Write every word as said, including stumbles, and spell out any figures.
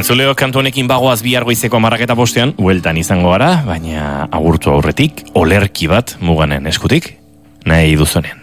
Entzuleo kantu honekin bagoaz bihar goizeko hamarraketa bostean, bueltan izango gara, baina agurtu aurretik, olerki bat muganen eskutik, nahi duzunen.